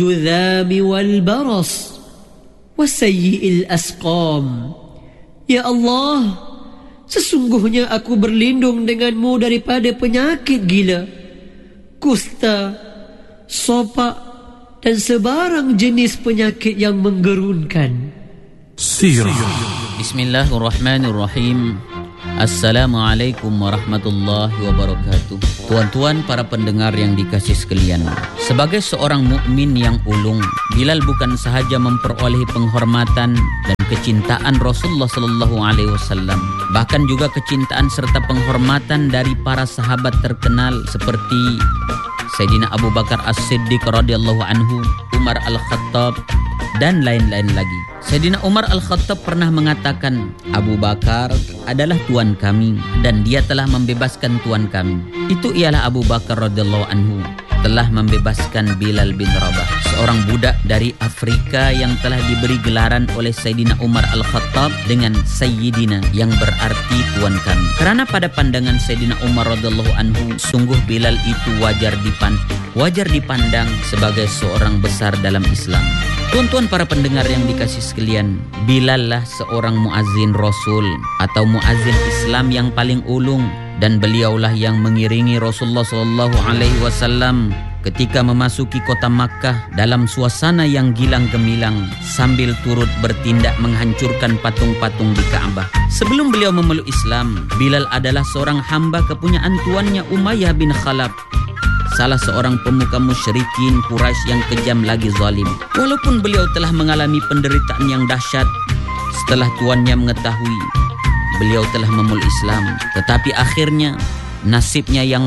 الذام والبرص وسيء الأسقام. Ya Allah, sesungguhnya aku berlindung denganmu daripada penyakit gila, kusta, sopak, dan sebarang jenis penyakit yang menggerunkan. Sirah. Bismillahirrahmanirrahim. Assalamualaikum warahmatullahi wabarakatuh. Tuan-tuan para pendengar yang dikasih sekalian, sebagai seorang mukmin yang ulung, Bilal bukan sahaja memperoleh penghormatan dan kecintaan Rasulullah sallallahu alaihi wasallam, bahkan juga kecintaan serta penghormatan dari para sahabat terkenal seperti Sayyidina Abu Bakar As-Siddiq radhiyallahu anhu, Umar Al-Khattab, dan lain-lain lagi. Sayyidina Umar Al-Khattab pernah mengatakan, Abu Bakar adalah tuan kami dan dia telah membebaskan tuan kami. Itu ialah Abu Bakar radhiyallahu anhu telah membebaskan Bilal bin Rabah, seorang budak dari Afrika yang telah diberi gelaran oleh Sayyidina Umar Al-Khattab dengan Sayyidina, yang berarti tuan kami. Karena pada pandangan Sayyidina Umar radhiyallahu anhu, sungguh Bilal itu wajar dipandang sebagai seorang besar dalam Islam. Tuan-tuan para pendengar yang dikasih sekalian, Bilal lah seorang muazzin Rasul atau muazzin Islam yang paling ulung, dan beliaulah yang mengiringi Rasulullah sallallahu alaihi wasallam ketika memasuki kota Makkah dalam suasana yang gilang gemilang sambil turut bertindak menghancurkan patung-patung di Ka'bah. Sebelum beliau memeluk Islam, Bilal adalah seorang hamba kepunyaan tuannya Umayyah bin Khalaf, salah seorang pemuka musyrikin Quraisy yang kejam lagi zalim. Walaupun beliau telah mengalami penderitaan yang dahsyat setelah tuannya mengetahui beliau telah memeluk Islam, tetapi akhirnya nasibnya yang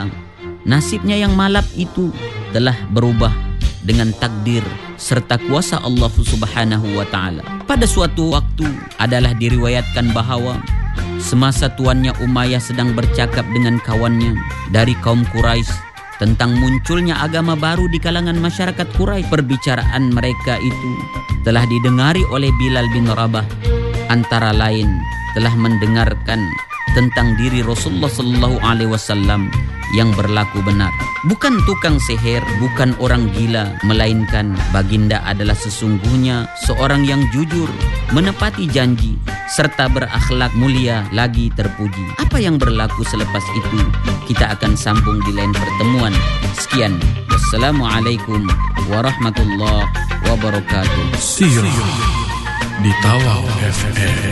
malap itu telah berubah dengan takdir serta kuasa Allah Subhanahu wa taala. Pada suatu waktu adalah diriwayatkan bahawa semasa tuannya Umayyah sedang bercakap dengan kawannya dari kaum Quraisy tentang munculnya agama baru di kalangan masyarakat Quraisy, perbicaraan mereka itu telah didengari oleh Bilal bin Rabah. Antara lain telah mendengarkan tentang diri Rasulullah sallallahu alaihi wasallam yang berlaku benar. Bukan tukang sihir, bukan orang gila, melainkan baginda adalah sesungguhnya seorang yang jujur, menepati janji, serta berakhlak mulia lagi terpuji. Apa yang berlaku selepas itu kita akan sambung di lain pertemuan. Sekian, wassalamualaikum warahmatullahi wabarakatuh. Sirah di Tawau FM.